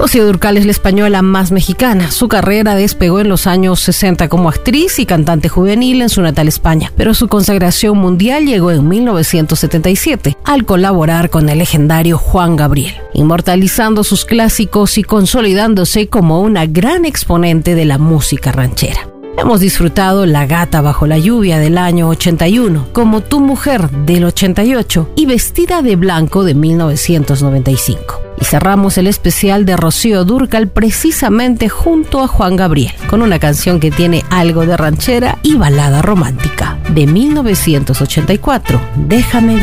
Rocío Dúrcal es la española más mexicana. Su carrera despegó en los años 60 como actriz y cantante juvenil en su natal España, pero su consagración mundial llegó en 1977 al colaborar con el legendario Juan Gabriel, inmortalizando sus clásicos y consolidándose como una gran exponente de la música ranchera. Hemos disfrutado La Gata Bajo la Lluvia del año 81, Como tu mujer del 88 y Vestida de Blanco de 1995. Y cerramos el especial de Rocío Dúrcal precisamente junto a Juan Gabriel, con una canción que tiene algo de ranchera y balada romántica, de 1984, Déjame